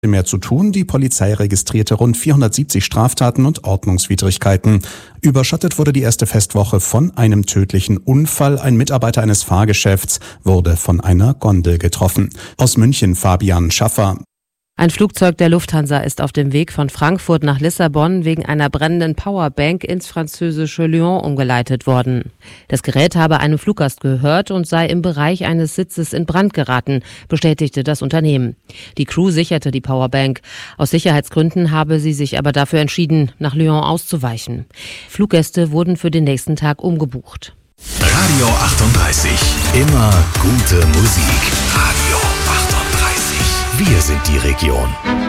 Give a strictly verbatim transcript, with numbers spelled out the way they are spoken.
mehr zu tun. Die Polizei registrierte rund vierhundertsiebzig Straftaten und Ordnungswidrigkeiten. Überschattet wurde die erste Festwoche von einem tödlichen Unfall. Ein Mitarbeiter eines Fahrgeschäfts wurde von einer Gondel getroffen. Aus München Fabian Schaffer. Ein Flugzeug der Lufthansa ist auf dem Weg von Frankfurt nach Lissabon wegen einer brennenden Powerbank ins französische Lyon umgeleitet worden. Das Gerät habe einem Fluggast gehört und sei im Bereich eines Sitzes in Brand geraten, bestätigte das Unternehmen. Die Crew sicherte die Powerbank. Aus Sicherheitsgründen habe sie sich aber dafür entschieden, nach Lyon auszuweichen. Fluggäste wurden für den nächsten Tag umgebucht. Radio achtunddreißig. Immer gute Musik. Radio achtunddreißig. Wir sind die Region.